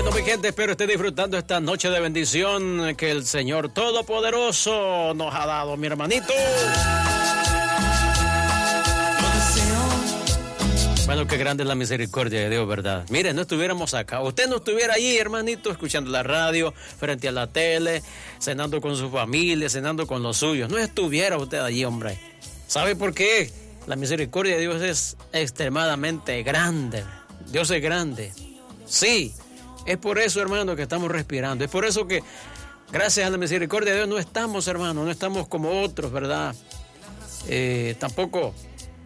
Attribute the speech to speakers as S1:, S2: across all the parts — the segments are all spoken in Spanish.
S1: Bueno, mi gente, espero esté disfrutando esta noche de bendición que el Señor Todopoderoso nos ha dado, mi hermanito. Bueno, qué grande es la misericordia de Dios, ¿verdad? Mire, no estuviéramos acá. Usted no estuviera allí, hermanito, escuchando la radio, frente a la tele, cenando con su familia, cenando con los suyos. No estuviera usted allí, hombre. ¿Sabe por qué? La misericordia de Dios es extremadamente grande. Dios es grande. Sí, es por eso, hermano, que estamos respirando. Es por eso que, gracias a la misericordia de Dios, no estamos, hermano, no estamos como otros, ¿verdad? Tampoco,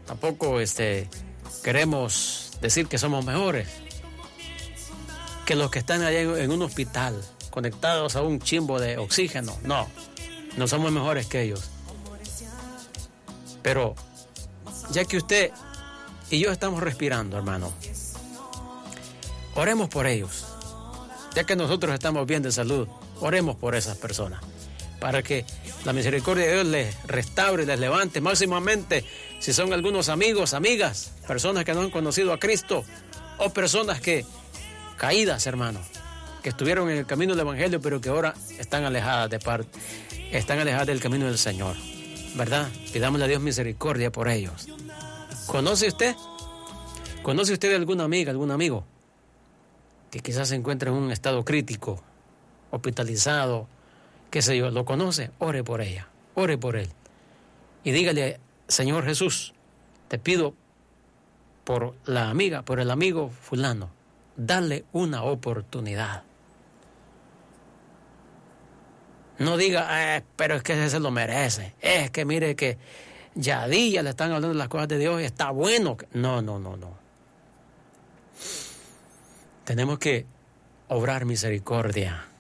S1: queremos decir que somos mejores que los que están allá en un hospital, conectados a un chimbo de oxígeno. No somos mejores que ellos. Pero ya que usted y yo estamos respirando, hermano, oremos por ellos. Ya que nosotros estamos bien de salud, oremos por esas personas, para que la misericordia de Dios les restaure, les levante, máximamente si son algunos amigos, amigas, personas que no han conocido a Cristo, o personas que, caídas, hermano, que estuvieron en el camino del Evangelio, pero que ahora están alejadas del camino del Señor, ¿verdad? Pidámosle a Dios misericordia por ellos. ¿Conoce usted de alguna amiga, algún amigo que quizás se encuentra en un estado crítico, hospitalizado, qué sé yo, lo conoce? Ore por ella, ore por él. Y dígale: Señor Jesús, te pido por la amiga, por el amigo fulano, dale una oportunidad. No diga, pero es que ese se lo merece. Es que mire que ya le están hablando de las cosas de Dios y está bueno. No. Tenemos que obrar misericordia.